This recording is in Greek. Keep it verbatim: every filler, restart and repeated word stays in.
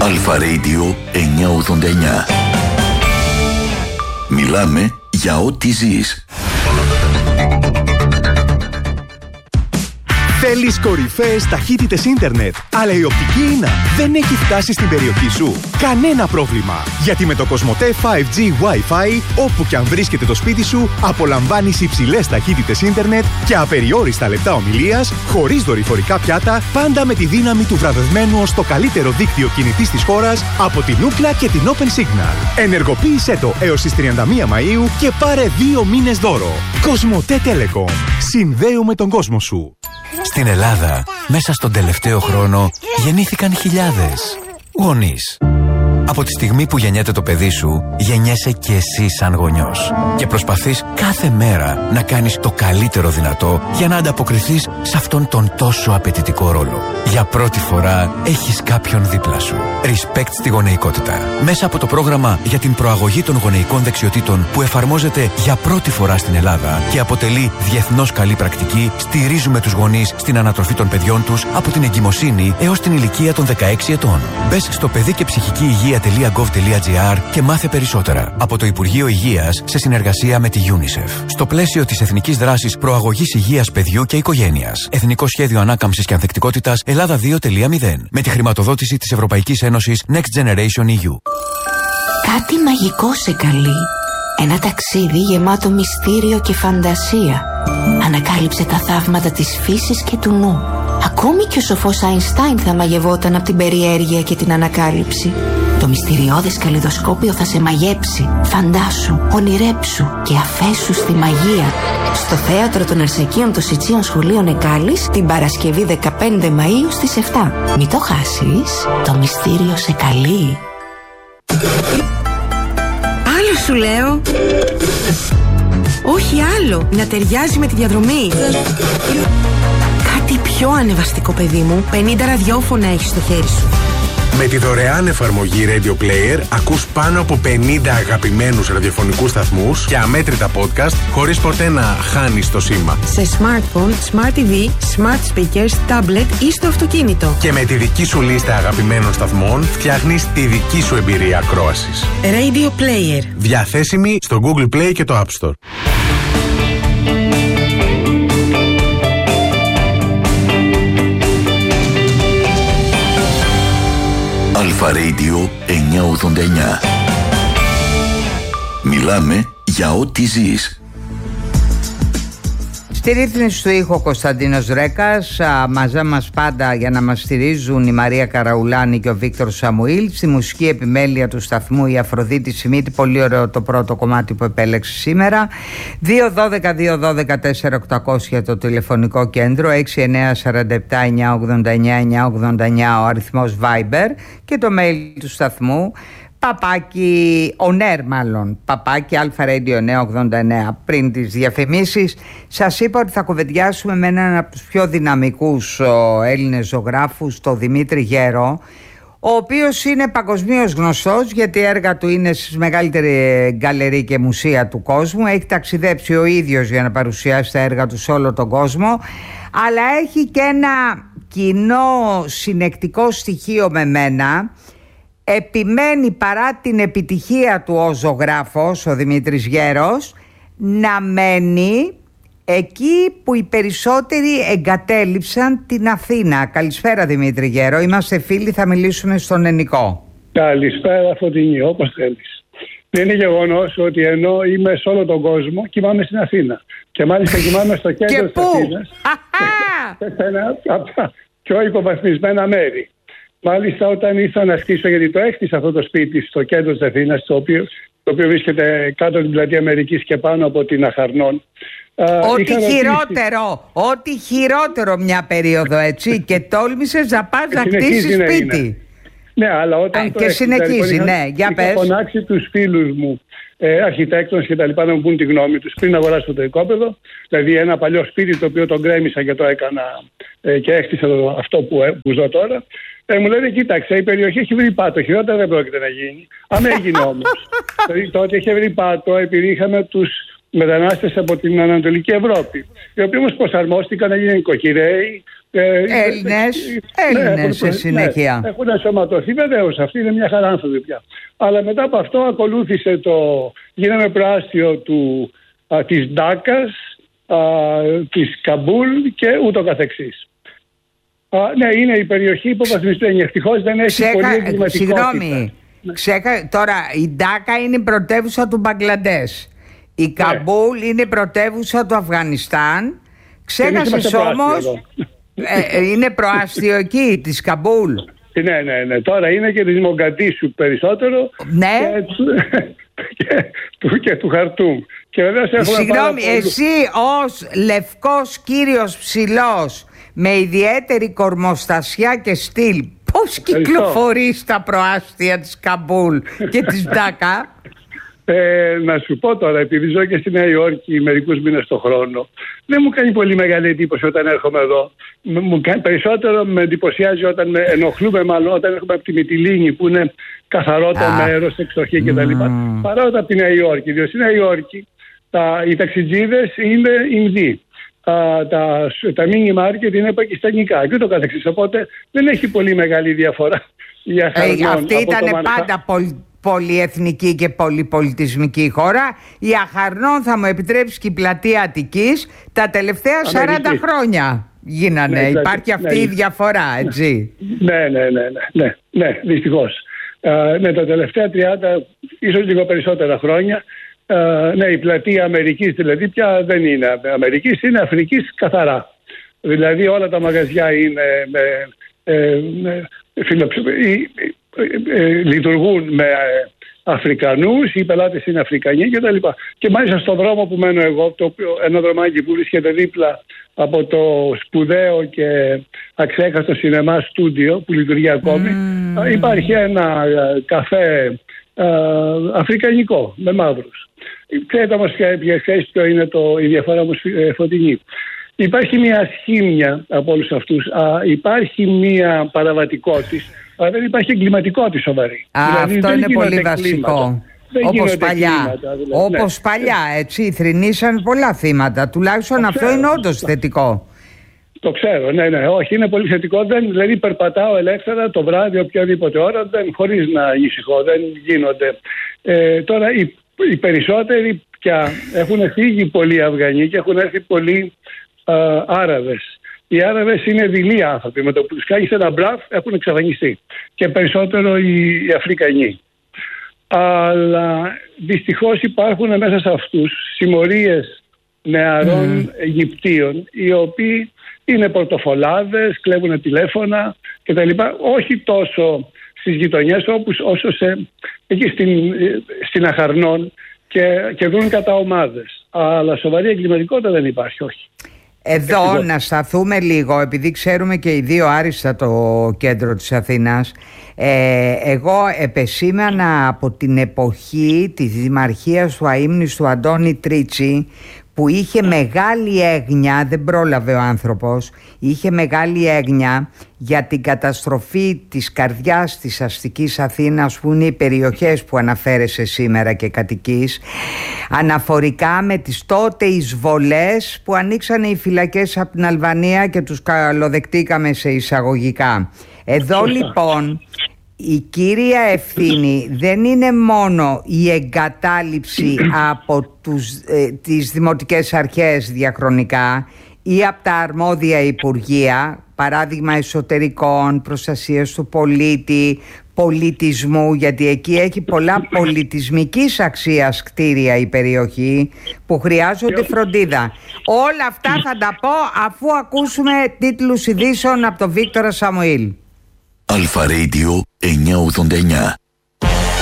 Αλφα Radio εννιακόσια ογδόντα εννιά. Μιλάμε για ό,τι ζεις. Θέλεις κορυφαίες ταχύτητες ίντερνετ, αλλά η οπτική ίνα δεν έχει φτάσει στην περιοχή σου? Κανένα πρόβλημα, γιατί με το Κοσμοτέ φάιβ τζι Wi-Fi, όπου κι αν βρίσκεται το σπίτι σου, απολαμβάνεις υψηλές ταχύτητες ίντερνετ και απεριόριστα λεπτά ομιλίας, χωρίς δορυφορικά πιάτα, πάντα με τη δύναμη του βραβευμένου ως το καλύτερο δίκτυο κινητής της χώρας από την Ookla και την Open Signal. Ενεργοποίησέ το έως τις τριάντα μία Μαΐου και πάρε δύο μήνες δώρο. Κοσμοτέ Telecom. Συνδέουμε τον κόσμο σου. Στην Ελλάδα, μέσα στον τελευταίο χρόνο, γεννήθηκαν χιλιάδες γονείς. Από τη στιγμή που γεννιέται το παιδί σου, γεννιέσαι και εσύ σαν γονιός. Και προσπαθείς κάθε μέρα να κάνεις το καλύτερο δυνατό για να ανταποκριθείς σε αυτόν τον τόσο απαιτητικό ρόλο. Για πρώτη φορά έχεις κάποιον δίπλα σου. Respect στη γονεϊκότητα. Μέσα από το πρόγραμμα για την προαγωγή των γονεϊκών δεξιοτήτων που εφαρμόζεται για πρώτη φορά στην Ελλάδα και αποτελεί διεθνώς καλή πρακτική, στηρίζουμε τους γονείς στην ανατροφή των παιδιών τους από την εγκυμοσύνη έως την ηλικία των δεκαέξι ετών. Μπες στο παιδί και ψυχική υγεία τελεία γκοβ τελεία τζι άρ και μάθε περισσότερα από το Υπουργείο Υγείας σε συνεργασία με τη UNICEF. Στο πλαίσιο της Εθνικής Δράσης Προαγωγής Υγείας Παιδιού και Οικογένειας. Εθνικό Σχέδιο Ανάκαμψης και Ανθεκτικότητας Ελλάδα δύο τελεία μηδέν. Με τη χρηματοδότηση της Ευρωπαϊκής Ένωσης Next Generation ι γιου. Κάτι μαγικό σε καλεί. Ένα ταξίδι γεμάτο μυστήριο και φαντασία. Ανακάλυψε τα θαύματα της φύσης και του νου. Ακόμη και ο σοφός Αϊνστάιν θα μαγευόταν από την περιέργεια και την ανακάλυψη. Το μυστηριώδες καλλιδοσκόπιο θα σε μαγέψει. Φαντάσου, ονειρέψου και αφέσου στη μαγεία. Στο Θέατρο των Αρσακίων των Σιτσίων Σχολείων Εκάλης την Παρασκευή δεκαπέντε Μαΐου στις επτά. Μην το χάσεις, το μυστήριο σε καλεί. Άλλο σου λέω. Όχι άλλο, να ταιριάζει με τη διαδρομή. Κάτι πιο ανεβαστικό, παιδί μου. πενήντα ραδιόφωνα έχεις στο χέρι σου. Με τη δωρεάν εφαρμογή Radio Player ακούς πάνω από πενήντα αγαπημένους ραδιοφωνικούς σταθμούς και αμέτρητα podcast χωρίς ποτέ να χάνεις το σήμα. Σε smartphone, smart τι βι, smart speakers, tablet ή στο αυτοκίνητο. Και με τη δική σου λίστα αγαπημένων σταθμών φτιάχνεις τη δική σου εμπειρία ακρόασης. Radio Player. Διαθέσιμη στο Google Play και το App Store. Αλφα Radio εννιακόσια ογδόντα εννιά. Μιλάμε για ό,τι ζεις. Στη ρύθμιση του ήχου Κωνσταντίνος Ρέκας, μαζί μας πάντα για να μας στηρίζουν η Μαρία Καραουλάνη και ο Βίκτορ Σαμουήλ. Στη μουσική επιμέλεια του σταθμού η Αφροδίτη Σιμίτη. Πολύ ωραίο το πρώτο κομμάτι που επέλεξε σήμερα. δύο δώδεκα δύο δώδεκα τέσσερα οκτακόσια το τηλεφωνικό κέντρο, έξι εννιά τέσσερα επτά εννιά ογδόντα εννιά εννιά ογδόντα εννιά ο αριθμός Viber και το mail του σταθμού. Παπάκι, ονέρ μάλλον, παπάκι αλφα-radio εννιακόσια ογδόντα εννιά. Πριν τις διαφημίσεις σας είπα ότι θα κουβεντιάσουμε με έναν από τους πιο δυναμικούς ο, Έλληνες ζωγράφους, τον Δημήτρη Γέρο, ο οποίος είναι παγκοσμίως γνωστός γιατί έργα του είναι στις μεγαλύτερη γκαλερί και μουσεία του κόσμου. Έχει ταξιδέψει ο ίδιος για να παρουσιάσει τα έργα του σε όλο τον κόσμο, αλλά έχει και ένα κοινό συνεκτικό στοιχείο με μένα. Επιμένει παρά την επιτυχία του ως ζωγράφος, ο Δημήτρης Γέρος, να μένει εκεί που οι περισσότεροι εγκατέλειψαν την Αθήνα. Καλησπέρα Δημήτρη Γέρο, είμαστε φίλοι, θα μιλήσουμε στον Ενικό. Καλησπέρα Φωτεινή, όπως θέλεις. Δεν είναι γεγονός ότι ενώ είμαι σε όλο τον κόσμο, κοιμάμαι στην Αθήνα. Και μάλιστα κοιμάμαι στο κέντρο της Αθήνας. Σε ένα από τα πιο υποβαθμισμένα μέρη. Μάλιστα, όταν ήρθα να στήσω, γιατί το έκτισα αυτό το σπίτι στο κέντρο της Αθήνας, το οποίο, το οποίο βρίσκεται κάτω από την πλατεία Αμερικής και πάνω από την Αχαρνών. Ό,τι χειρότερο, ρωτήσει... ό,τι χειρότερο μια περίοδο, έτσι, και τόλμησες να πας να χτίσεις σπίτι. Ναι, αλλά όταν Α, το και έκτισα, συνεχίζει, λοιπόν, ναι, για πες. Είχα φωνάξει τους φίλους μου, ε, αρχιτέκτονες και τα λοιπά, να μου πούν τη γνώμη τους πριν αγοράσω το οικόπεδο. Δηλαδή ένα παλιό σπίτι το οποίο τον γκρέμισα και το έκανα ε, και έκτισα το, αυτό που, ε, που ζω τώρα. Ε, μου λένε, κοίταξε, η περιοχή έχει βρει πάτο. Χειρότερα δεν πρόκειται να γίνει. Αν έγινε όμως. Δηλαδή τότε είχε βρει πάτο επειδή είχαμε τους μετανάστες από την Ανατολική Ευρώπη. Οι οποίοι όμως προσαρμόστηκαν, έγιναν οικοκυρέοι, Έλληνες, Έλληνες σε συνέχεια. Ναι, έχουν ενσωματωθεί, βεβαίως, αυτοί είναι μια χαρά άνθρωποι πια. Αλλά μετά από αυτό ακολούθησε το γίναμε προάστιο του, α, της Ντάκας, α, της Καμπούλ και ούτω καθεξής. Α, ναι, είναι η περιοχή υποβαθμισμένη. Ευτυχώς δεν έχει Ξέκα... πολύ εγκληματικότητα. Συγγνώμη, ναι. Ξέκα... τώρα η Ντάκα είναι πρωτεύουσα του Μπαγκλαντές. Η Καμπούλ ναι. είναι πρωτεύουσα του Αφγανιστάν. Ξέχασες όμως, ε, είναι προάστιο εκεί της Καμπούλ. Ναι, ναι, ναι. Τώρα είναι και της Μογκαντίσου περισσότερο. Ναι. Και του, και, του, και του Χαρτούμ. Και βεβαίως έχουμε Συγγνώμη, εσύ ως λευκός κύριος ψηλός με ιδιαίτερη κορμοστασιά και στυλ, πώς κυκλοφορείς στα προάστια της Καμπούλ και της Ντάκα? Ε, να σου πω τώρα, επειδή ζω και στη Νέα Υόρκη μερικούς μήνες το χρόνο, δεν μου κάνει πολύ μεγάλη εντύπωση όταν έρχομαι εδώ. Μου κάνει, περισσότερο με εντυπωσιάζει όταν με ενοχλούμε, μάλλον όταν έρχομαι από τη Μυτιλήνη που είναι καθαρό το ah. μέρος, εξοχή κτλ. Mm. Παρά όταν από τη Νέα Υόρκη. Διότι στη Νέα Υόρκη τα, οι ταξιτζίδες είναι Ινδοί. Τα, τα, τα μίνι μάρκετ είναι πακιστανικά και ούτω καθεξής. Οπότε δεν έχει πολύ μεγάλη διαφορά. Ε, αυτή ήταν πάντα πολύ. Πολυεθνική και πολυπολιτισμική χώρα. Η Αχαρνών, θα μου επιτρέψει, και η πλατεία Αττικής τα τελευταία σαράντα χρόνια γίνανε. Ναι, υπάρχει αυτή ναι, η διαφορά, έτσι. Ναι, ναι, ναι, ναι, ναι, ναι δυστυχώς. Uh, ναι, τα τελευταία τριάντα, ίσως λίγο περισσότερα χρόνια, uh, ναι, η πλατεία Αμερικής δηλαδή πια δεν είναι Αμερικής, είναι Αφρικής καθαρά. Δηλαδή όλα τα μαγαζιά είναι με, ε, με φιλοψηφία. Ε, ε, λειτουργούν με ε, Αφρικανούς, οι πελάτες είναι Αφρικανοί κτλ. Και, και μάλιστα στον δρόμο που μένω εγώ, το, ένα δρομάκι που βρίσκεται δίπλα από το σπουδαίο και αξέχαστο σινεμά στούντιο που λειτουργεί ακόμη, mm. υπάρχει ένα ε, καφέ ε, αφρικανικό με μαύρους. Ξέρετε όμως ποιο είναι το, η διαφορά όμως, ε, Φωτεινή? Υπάρχει μια σχήμια από όλους αυτούς, α, υπάρχει μια παραβατικότητα, αλλά δεν υπάρχει εγκληματικότητα σοβαρή. Α, δηλαδή, αυτό είναι πολύ βασικό. Όπως παλιά. Κλίματα, δηλαδή. Όπως ναι. παλιά, έτσι, θρηνήσαν πολλά θύματα. Τουλάχιστον το αυτό ξέρω. Είναι όντως θετικό. Το ξέρω, ναι, ναι, όχι, είναι πολύ θετικό. Δεν, δηλαδή, περπατάω ελεύθερα το βράδυ, οποιαδήποτε ώρα, δεν, χωρίς να ανησυχώ, δεν γίνονται. Ε, τώρα, οι, οι περισσότεροι πια έχουν φύγει πολλοί Αφγανοί και έχουν έρθει πολλοί α, Άραβες. Οι Άραβες είναι δειλοί άνθρωποι. Με το που τους κάνεις ένα μπραφ έχουν εξαφανιστεί. Και περισσότερο οι, οι Αφρικανοί. Αλλά δυστυχώς υπάρχουν μέσα σε αυτούς συμμορίες νεαρών mm. Αιγυπτίων, οι οποίοι είναι πορτοφολάδες, κλέβουν τηλέφωνα κτλ. Όχι τόσο στις γειτονιές όπως, όσο σε, εκεί στην, στην Αχαρνών και, και δουν κατά ομάδες. Αλλά σοβαρή εγκληματικότητα δεν υπάρχει, όχι. Εδώ Ευτυχώς. Να σταθούμε λίγο, επειδή ξέρουμε και οι δύο άριστα το κέντρο της Αθήνας. ε, Εγώ επεσήμανα από την εποχή της δημαρχίας του αείμνηστου Αντώνη Τρίτσι, που είχε μεγάλη έγνοια, δεν πρόλαβε ο άνθρωπος, είχε μεγάλη έγνοια για την καταστροφή της καρδιάς της αστικής Αθήνας, που είναι οι περιοχές που αναφέρεσαι σήμερα και κατοικείς, αναφορικά με τις τότε εισβολές που ανοίξανε οι φυλακές από την Αλβανία και τους καλοδεκτήκαμε σε εισαγωγικά. Εδώ λοιπόν η κύρια ευθύνη δεν είναι μόνο η εγκατάλειψη από τους, ε, τις δημοτικές αρχές διαχρονικά ή από τα αρμόδια υπουργεία, παράδειγμα εσωτερικών, προστασίας του πολίτη, πολιτισμού, γιατί εκεί έχει πολλά πολιτισμικής αξίας κτίρια η περιοχή που χρειάζονται φροντίδα. Όλα αυτά θα τα πω αφού ακούσουμε τίτλους ειδήσεων από τον Βίκτορα Σαμουήλ. Αλφα Radio εννιακόσια ογδόντα εννιά.